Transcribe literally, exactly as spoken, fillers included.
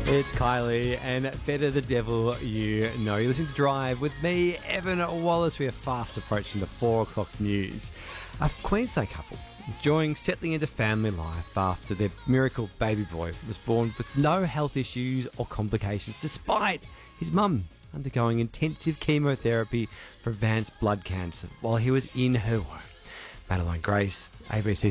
It's Kylie and Better the Devil You Know. You're listening to Drive with me, Evan Wallace. We are fast approaching the four o'clock news. A Queensland couple enjoying settling into family life after their miracle baby boy was born with no health issues or complications, despite his mum undergoing intensive chemotherapy for advanced blood cancer while he was in her womb. Madeline Grace, A B C